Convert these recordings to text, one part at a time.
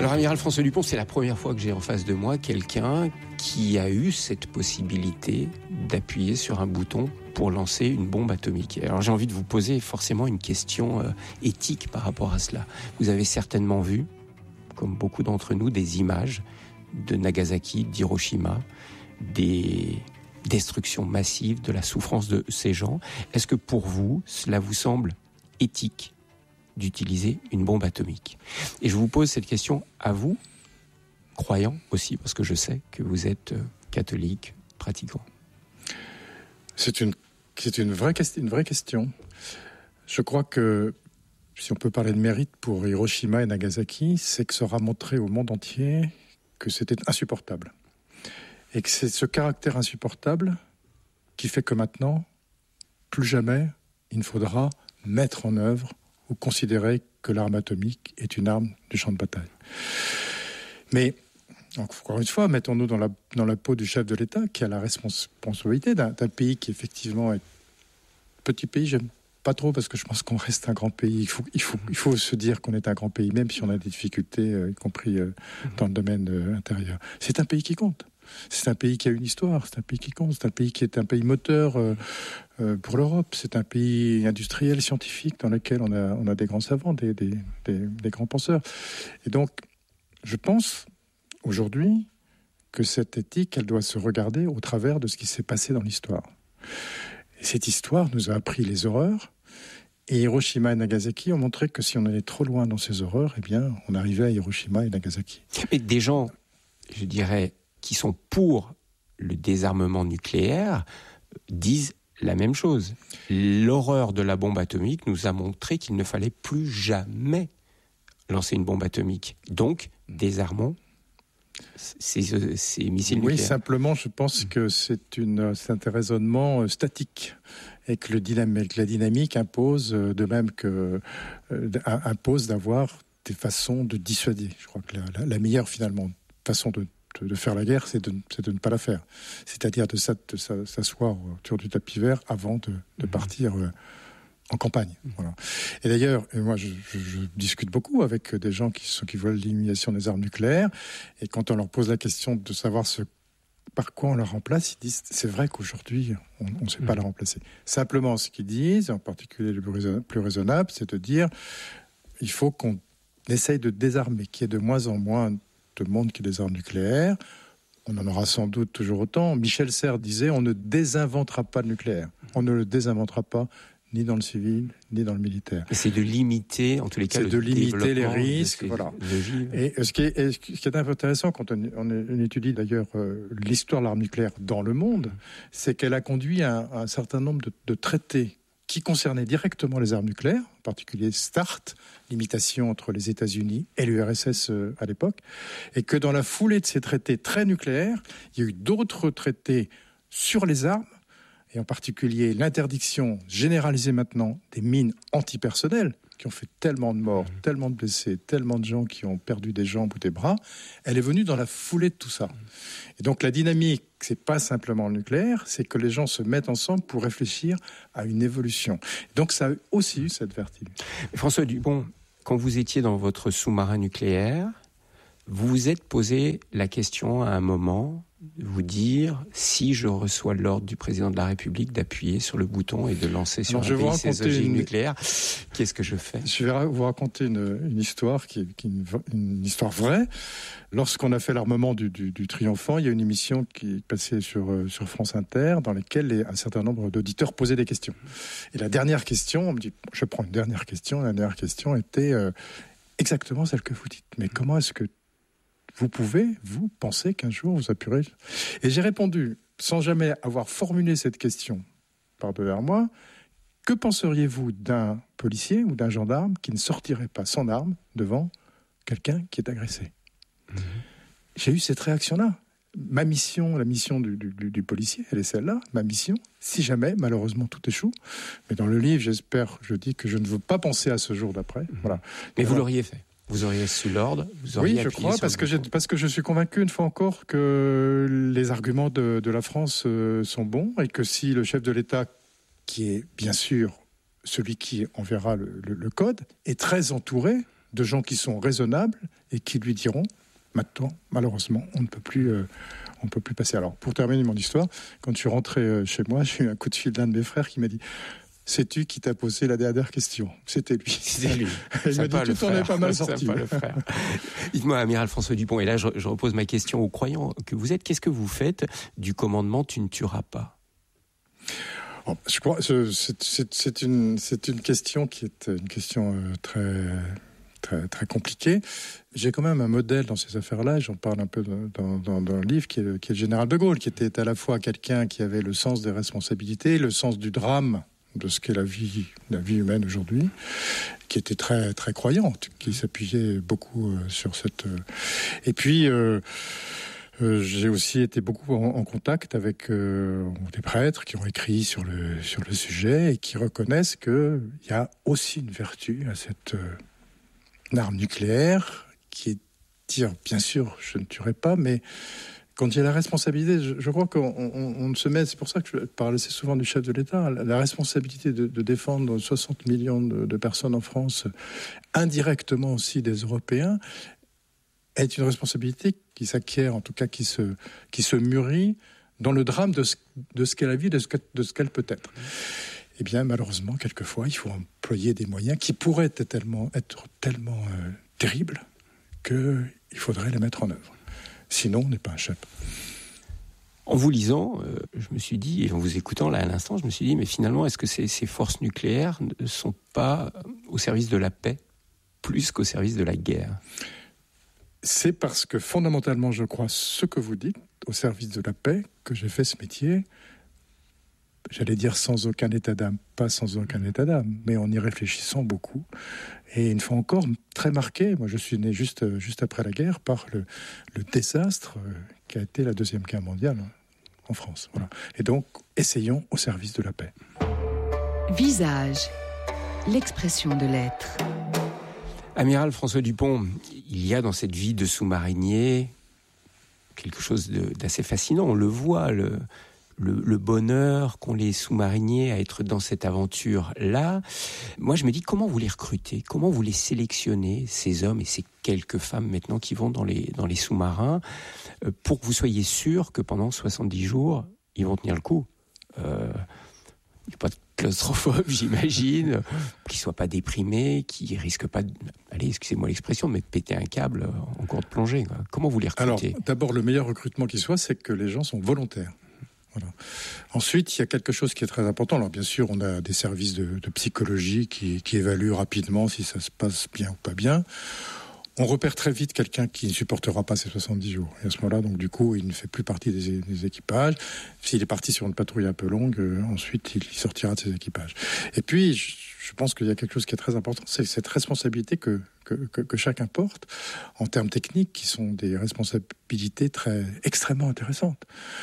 Alors, amiral François Dupont, c'est la première fois que j'ai en face de moi quelqu'un qui a eu cette possibilité d'appuyer sur un bouton pour lancer une bombe atomique. Alors, j'ai envie de vous poser forcément une question éthique par rapport à cela. Vous avez certainement vu, comme beaucoup d'entre nous, des images de Nagasaki, d'Hiroshima, des destructions massives, de la souffrance de ces gens. Est-ce que pour vous, cela vous semble éthique d'utiliser une bombe atomique? Et je vous pose cette question à vous, croyants aussi, parce que je sais que vous êtes catholique, pratiquant. C'est une vraie question. Je crois que si on peut parler de mérite pour Hiroshima et Nagasaki, c'est que ça aura montré au monde entier que c'était insupportable. Et que c'est ce caractère insupportable qui fait que maintenant, plus jamais, il ne faudra mettre en œuvre ou considérer que l'arme atomique est une arme du champ de bataille. Mais, encore une fois, mettons-nous dans la peau du chef de l'État qui a la responsabilité d'un pays qui effectivement est petit pays. J'aime pas trop parce que je pense qu'on reste un grand pays. Il faut se dire qu'on est un grand pays, même si on a des difficultés, y compris dans le domaine intérieur. C'est un pays qui compte. C'est un pays qui a une histoire, c'est un pays qui compte, c'est un pays qui est un pays moteur pour l'Europe. C'est un pays industriel, scientifique, dans lequel on a des grands savants, des grands penseurs. Et donc, je pense aujourd'hui que cette éthique, elle doit se regarder au travers de ce qui s'est passé dans l'histoire. Et cette histoire nous a appris les horreurs. Et Hiroshima et Nagasaki ont montré que si on allait trop loin dans ces horreurs, eh bien, on arrivait à Hiroshima et Nagasaki. Mais des gens, je dirais, qui sont pour le désarmement nucléaire, disent la même chose. L'horreur de la bombe atomique nous a montré qu'il ne fallait plus jamais lancer une bombe atomique. Donc, désarmons ces missiles nucléaires. Oui, simplement, je pense que c'est un raisonnement statique et que la dynamique impose, de même que impose d'avoir des façons de dissuader. Je crois que la meilleure, finalement, façon de faire la guerre, c'est de ne pas la faire. C'est-à-dire de s'asseoir autour du tapis vert avant de partir en campagne. Voilà. Et d'ailleurs, moi, je discute beaucoup avec des gens qui veulent l'élimination des armes nucléaires, et quand on leur pose la question de savoir par quoi on la remplace, ils disent c'est vrai qu'aujourd'hui, on ne sait pas la remplacer. Simplement, ce qu'ils disent, en particulier le plus raisonnable, c'est de dire il faut qu'on essaye de désarmer, qu'il y ait de moins en moins de monde qui a des armes nucléaires. On en aura sans doute toujours autant. Michel Serres disait on ne désinventera pas le nucléaire. On ne le désinventera pas ni dans le civil, ni dans le militaire. Et c'est de limiter, en tous les cas, c'est de limiter les risques. Voilà. Et ce qui est intéressant quand on étudie d'ailleurs l'histoire de l'arme nucléaire dans le monde, c'est qu'elle a conduit à un certain nombre de traités qui concernaient directement les armes nucléaires, en particulier START, limitation entre les États-Unis et l'URSS à l'époque, et que dans la foulée de ces traités très nucléaires, il y a eu d'autres traités sur les armes, et en particulier l'interdiction généralisée maintenant des mines antipersonnelles, qui ont fait tellement de morts, tellement de blessés, tellement de gens qui ont perdu des jambes ou des bras, elle est venue dans la foulée de tout ça. Et donc la dynamique, c'est pas simplement le nucléaire, c'est que les gens se mettent ensemble pour réfléchir à une évolution. Et donc ça a aussi eu cette vertu. François Dupont, quand vous étiez dans votre sous-marin nucléaire, vous vous êtes posé la question à un moment de vous dire si je reçois l'ordre du président de la République d'appuyer sur le bouton et de lancer sur un pays ses ogives nucléaires, qu'est-ce que je fais ? Je vais vous raconter une histoire qui est une histoire vraie. Lorsqu'on a fait l'armement du Triomphant, il y a une émission qui est passée sur France Inter dans laquelle un certain nombre d'auditeurs posaient des questions. Et la dernière question, on me dit, je prends une dernière question, la dernière question était exactement celle que vous dites. Mais comment est-ce que vous pensez qu'un jour vous appuierez? Et j'ai répondu, sans jamais avoir formulé cette question par-devers moi, que penseriez-vous d'un policier ou d'un gendarme qui ne sortirait pas son arme devant quelqu'un qui est agressé? J'ai eu cette réaction-là. Ma mission, la mission du policier, elle est celle-là, ma mission, si jamais, malheureusement, tout échoue. Mais dans le livre, je dis que je ne veux pas penser à ce jour d'après. Voilà. Mais vous l'auriez fait? Vous auriez su l'ordre, vous auriez appuyé. Oui, je crois, parce que je suis convaincu, une fois encore, que les arguments de la France sont bons, et que si le chef de l'État, qui est bien sûr celui qui enverra le code, est très entouré de gens qui sont raisonnables et qui lui diront maintenant, malheureusement, on ne peut plus passer. Alors, pour terminer mon histoire, quand je suis rentré chez moi, j'ai eu un coup de fil d'un de mes frères qui m'a dit: sais-tu qui t'a posé la dernière question? C'était lui. Il m'a dit: tu t'en es pas mal sorti. Dites-moi, amiral François Dupont, et là je repose ma question aux croyants que vous êtes. Qu'est-ce que vous faites du commandement « tu ne tueras pas » ? Je crois que c'est une question qui est une question très, très, très compliquée. J'ai quand même un modèle dans ces affaires-là, j'en parle un peu dans le livre, qui est le général de Gaulle, qui était à la fois quelqu'un qui avait le sens des responsabilités, le sens du drame de ce qu'est la vie humaine aujourd'hui, qui était très, très croyante, qui s'appuyait beaucoup sur cette... Et puis... j'ai aussi été beaucoup en contact avec des prêtres qui ont écrit sur le sujet et qui reconnaissent qu'il y a aussi une vertu à cette arme nucléaire qui est dire, bien sûr, je ne tuerai pas, mais quand il y a la responsabilité, je crois qu'on ne se met... C'est pour ça que je parle assez souvent du chef de l'État, la responsabilité de défendre 60 millions de personnes en France, indirectement aussi des Européens, est une responsabilité qui s'acquiert, en tout cas qui se mûrit dans le drame de ce qu'est la vie, de ce qu'elle peut être. Eh bien, malheureusement, quelquefois, il faut employer des moyens qui pourraient être tellement terribles qu'il faudrait les mettre en œuvre. Sinon, on n'est pas un chef. En vous lisant, je me suis dit, et en vous écoutant là à l'instant, je me suis dit, mais finalement, est-ce que ces forces nucléaires ne sont pas au service de la paix plus qu'au service de la guerre ? C'est parce que fondamentalement, je crois ce que vous dites, au service de la paix, que j'ai fait ce métier, j'allais dire sans aucun état d'âme, pas sans aucun état d'âme, mais en y réfléchissant beaucoup. Et une fois encore, très marqué, moi je suis né juste après la guerre, par le désastre qui a été la Deuxième Guerre mondiale en France. Voilà. Et donc, essayons au service de la paix. Visage, l'expression de l'être. Amiral François Dupont, il y a dans cette vie de sous-marinier quelque chose d'assez fascinant. On le voit, le bonheur qu'ont les sous-mariniers à être dans cette aventure-là. Moi, je me dis, comment vous les recrutez ? Comment vous les sélectionnez, ces hommes et ces quelques femmes maintenant qui vont dans les sous-marins, pour que vous soyez sûr que pendant 70 jours, ils vont tenir le coup ? Il n'y a pas de claustrophobe, j'imagine, qui ne soient pas déprimés, qui ne risquent pas, allez, excusez-moi l'expression, mais de péter un câble en cours de plongée. Quoi. Comment vous les recrutez ? Alors, d'abord, le meilleur recrutement qui soit, c'est que les gens sont volontaires. Voilà. Ensuite, il y a quelque chose qui est très important. Alors, bien sûr, on a des services de psychologie qui évaluent rapidement si ça se passe bien ou pas bien. On repère très vite quelqu'un qui ne supportera pas ces 70 jours. Et à ce moment-là, donc, du coup, il ne fait plus partie des équipages. S'il est parti sur une patrouille un peu longue, ensuite, il sortira de ses équipages. Et puis, je pense qu'il y a quelque chose qui est très important, c'est cette responsabilité que chacun porte en termes techniques, qui sont des responsabilités extrêmement intéressantes.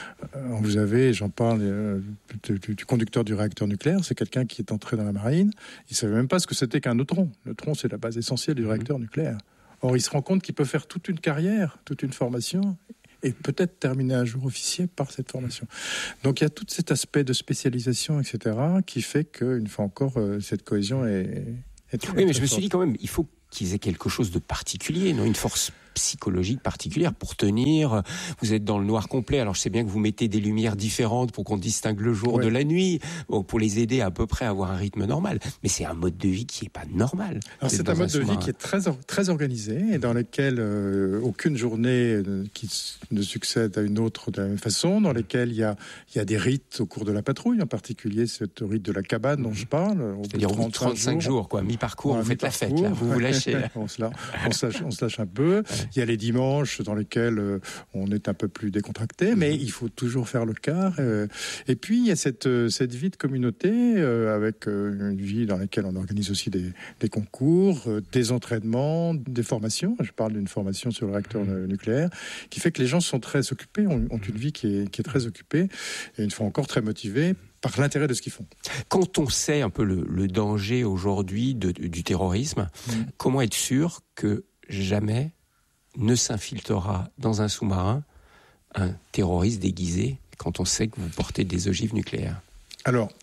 Vous avez, j'en parle, du conducteur du réacteur nucléaire, c'est quelqu'un qui est entré dans la marine, il ne savait même pas ce que c'était qu'un neutron. Le neutron, c'est la base essentielle du réacteur nucléaire. Or, il se rend compte qu'il peut faire toute une carrière, toute une formation, et peut-être terminer un jour officier par cette formation. Donc il y a tout cet aspect de spécialisation, etc., qui fait qu'une fois encore, cette cohésion est très, oui, mais je très me suis forte. dit quand même, il faut qu'ils aient quelque chose de particulier, non ? Une force psychologique particulière pour tenir. Vous êtes dans le noir complet, alors je sais bien que vous mettez des lumières différentes pour qu'on distingue le jour de la nuit, pour les aider à peu près à avoir un rythme normal. Mais c'est un mode de vie qui n'est pas normal. Alors c'est un mode de vie qui est très organisé et dans lequel aucune journée qui ne succède à une autre de la même façon, dans lequel il y a des rites au cours de la patrouille, en particulier ce rite de la cabane dont je parle. C'est-à-dire au bout de 35 jours, quoi, mi-parcours, vous faites la fête, là, vous vous lâchez. on se lâche un peu. Il y a les dimanches dans lesquels on est un peu plus décontracté, mais il faut toujours faire le quart. Et puis, il y a cette vie de communauté avec une vie dans laquelle on organise aussi des concours, des entraînements, des formations. Je parle d'une formation sur le réacteur nucléaire, qui fait que les gens sont très occupés, ont une vie qui est très occupée, et une fois encore très motivés par l'intérêt de ce qu'ils font. Quand on sait un peu le danger aujourd'hui du terrorisme, comment être sûr que jamais ne s'infiltrera dans un sous-marin un terroriste déguisé quand on sait que vous portez des ogives nucléaires ? Alors,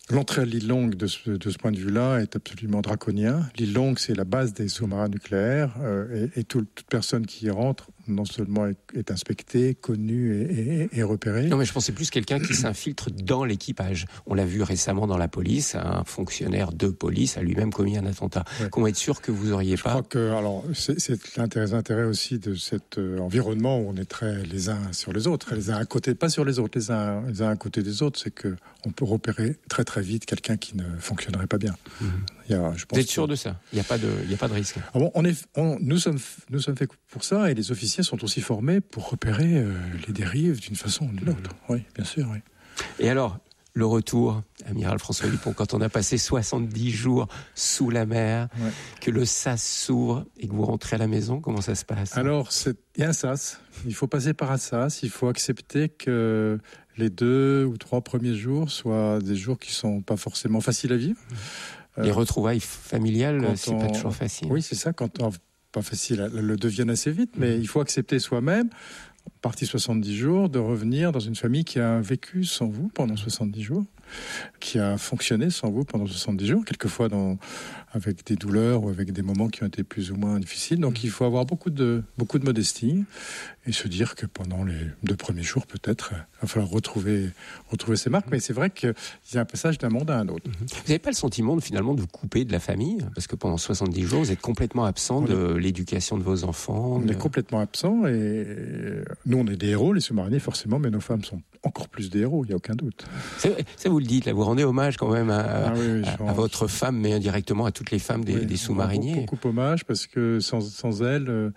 L'entrée à l'île Longue, de ce point de vue-là, est absolument draconien. L'île Longue, c'est la base des sous-marins nucléaires, et toute personne qui y rentre, non seulement est inspectée, connue et repérée. Non, mais je pensais plus quelqu'un qui s'infiltre dans l'équipage. On l'a vu récemment dans la police, un fonctionnaire de police a lui-même commis un attentat. Ouais. Comment être sûr que vous auriez pas... Je crois que, alors, c'est l'intérêt aussi de cet environnement où on est très les uns sur les autres, les uns à côté, pas sur les autres, les uns à côté des autres, c'est que on peut repérer très très vite quelqu'un qui ne fonctionnerait pas bien. Vous êtes sûr de ça ? Il n'y a pas de risque. Ah bon, nous sommes faits pour ça, et les officiers sont aussi formés pour repérer les dérives d'une façon ou d'une autre. Oui, bien sûr. Oui. Et alors, le retour, amiral François Dupont, quand on a passé 70 jours sous la mer, que le sas s'ouvre et que vous rentrez à la maison, comment ça se passe ? Alors, il y a un sas. Il faut passer par un sas. Il faut accepter que les 2 ou 3 premiers jours soient des jours qui ne sont pas forcément faciles à vivre. Les retrouvailles familiales, c'est pas toujours facile. Oui, c'est ça. Pas facile, elles le deviennent assez vite, mais il faut accepter soi-même, parti 70 jours, de revenir dans une famille qui a vécu sans vous pendant 70 jours, qui a fonctionné sans vous pendant 70 jours, quelquefois avec des douleurs ou avec des moments qui ont été plus ou moins difficiles. Donc il faut avoir beaucoup de modestie et se dire que pendant les 2 premiers jours, peut-être, il va falloir retrouver ses marques. Mais c'est vrai qu'il y a un passage d'un monde à un autre. Vous n'avez pas le sentiment finalement de vous couper de la famille ? Parce que pendant 70 jours, vous êtes complètement absent de l'éducation de vos enfants. On est complètement absent, et nous, on est des héros, les sous-mariniers, forcément, mais nos femmes sont encore plus des héros, il n'y a aucun doute. Ça, vous le dites, là, vous rendez hommage quand même à votre femme, mais indirectement à toutes les femmes des sous-mariniers. Beaucoup hommage, parce que sans elles,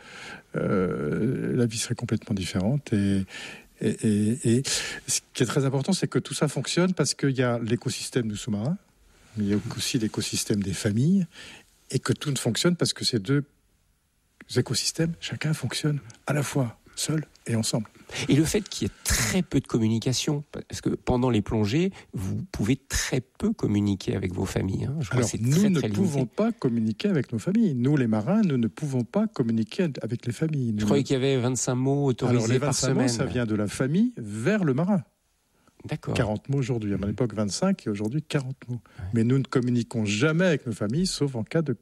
la vie serait complètement différente. Et ce qui est très important, c'est que tout ça fonctionne parce qu'il y a l'écosystème du sous-marin, mais il y a aussi l'écosystème des familles, et que tout ne fonctionne parce que ces 2 écosystèmes, chacun fonctionne à la fois seul et ensemble. Et le fait qu'il y ait très peu de communication, parce que pendant les plongées, vous pouvez très peu communiquer avec vos familles. Je crois Alors, que c'est nous très ne pouvons pas communiquer avec nos familles. Nous, les marins, nous ne pouvons pas communiquer avec les familles. Je croyais qu'il y avait 25 mots autorisés par semaine. Alors, les 25 mots, ça vient de la famille vers le marin. D'accord. 40 mots aujourd'hui. À mon époque, 25, et aujourd'hui, 40 mots. Ouais. Mais nous ne communiquons jamais avec nos familles, sauf en cas de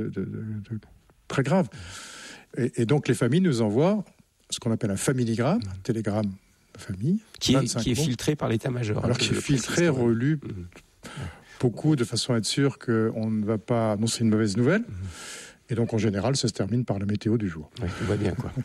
très grave. Et donc, les familles nous envoient ce qu'on appelle un familigramme, un télégramme de famille. Qui est filtré par l'état-major. Alors, qui est filtré, relu, beaucoup, de façon à être sûr qu'on ne va pas annoncer une mauvaise nouvelle. Et donc, en général, ça se termine par la météo du jour. Ouais, tout va bien, quoi.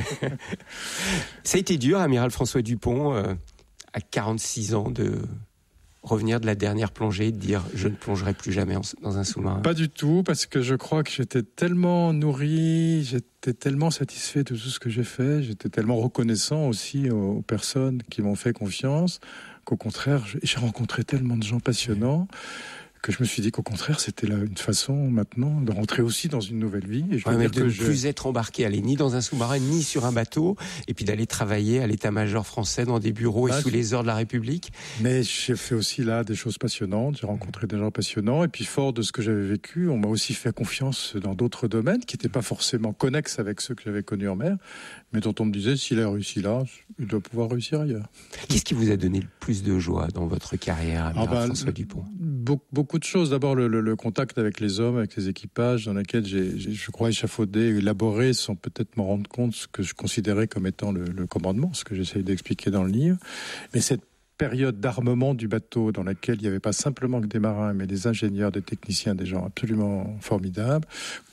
Ça a été dur, amiral François Dupont, à 46 ans, de revenir de la dernière plongée, de dire « je ne plongerai plus jamais dans un sous-marin ». Pas du tout, parce que je crois que j'étais tellement nourri, j'étais tellement satisfait de tout ce que j'ai fait, j'étais tellement reconnaissant aussi aux personnes qui m'ont fait confiance, qu'au contraire, j'ai rencontré tellement de gens passionnants, que je me suis dit qu'au contraire, c'était là une façon maintenant de rentrer aussi dans une nouvelle vie. Et de ne plus être embarqué, aller ni dans un sous-marin, ni sur un bateau, et puis d'aller travailler à l'état-major français dans des bureaux et sous les ordres de la République. Mais j'ai fait aussi là des choses passionnantes, j'ai rencontré des gens passionnants, et puis fort de ce que j'avais vécu, on m'a aussi fait confiance dans d'autres domaines qui n'étaient pas forcément connexes avec ceux que j'avais connus en mer, mais dont on me disait, s'il a réussi là, il doit pouvoir réussir ailleurs. Qu'est-ce qui vous a donné le plus de joie dans votre carrière, amiral François Dupont ? Beaucoup de choses. D'abord, le contact avec les hommes, avec les équipages dans lesquels j'ai, je crois, échafaudé, élaboré, sans peut-être m'en rendre compte, ce que je considérais comme étant le commandement, ce que j'essaye d'expliquer dans le livre. Mais cette période d'armement du bateau dans laquelle il n'y avait pas simplement que des marins, mais des ingénieurs, des techniciens, des gens absolument formidables,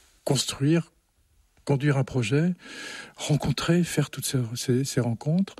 conduire un projet, rencontrer, faire toutes ces rencontres.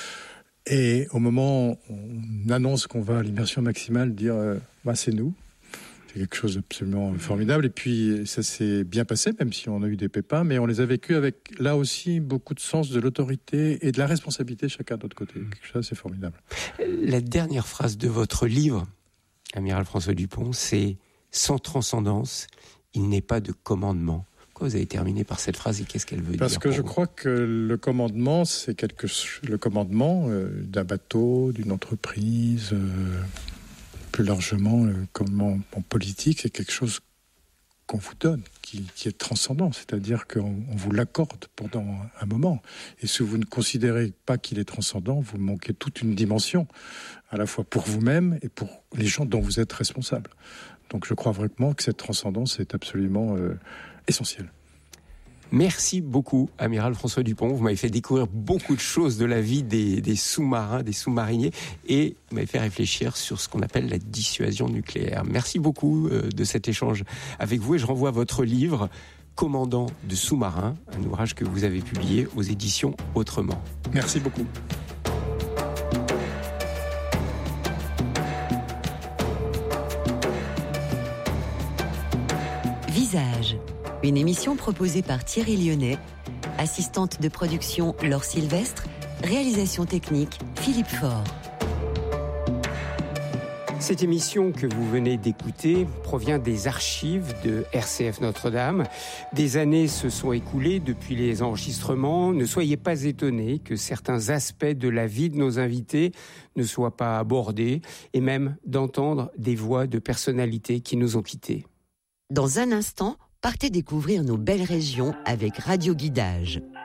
Et au moment où on annonce qu'on va à l'immersion maximale, dire c'est nous. C'est quelque chose d'absolument formidable. Et puis ça s'est bien passé, même si on a eu des pépins, mais on les a vécus avec là aussi beaucoup de sens de l'autorité et de la responsabilité chacun de notre côté. Quelque chose d'assez formidable. La dernière phrase de votre livre, amiral François Dupont, c'est « Sans transcendance, il n'est pas de commandement ». Vous avez terminé par cette phrase et qu'est-ce qu'elle veut dire ? Parce que je crois que le commandement, le commandement d'un bateau, d'une entreprise, plus largement, le commandement en politique, c'est quelque chose qu'on vous donne, qui est transcendant, c'est-à-dire qu'on vous l'accorde pendant un moment. Et si vous ne considérez pas qu'il est transcendant, vous manquez toute une dimension, à la fois pour vous-même et pour les gens dont vous êtes responsable. Donc je crois vraiment que cette transcendance est absolument essentielle. Merci beaucoup, Amiral François Dupont. Vous m'avez fait découvrir beaucoup de choses de la vie des sous-marins, des sous-mariniers, et vous m'avez fait réfléchir sur ce qu'on appelle la dissuasion nucléaire. Merci beaucoup de cet échange avec vous, et je renvoie à votre livre « Commandant de sous-marin », un ouvrage que vous avez publié aux éditions Autrement. Merci beaucoup. Visage, une émission proposée par Thierry Lyonnais, assistante de production Laure Sylvestre, réalisation technique Philippe Faure. Cette émission que vous venez d'écouter provient des archives de RCF Notre-Dame. Des années se sont écoulées depuis les enregistrements. Ne soyez pas étonnés que certains aspects de la vie de nos invités ne soient pas abordés, et même d'entendre des voix de personnalités qui nous ont quittés. Dans un instant, partez découvrir nos belles régions avec Radio Guidage.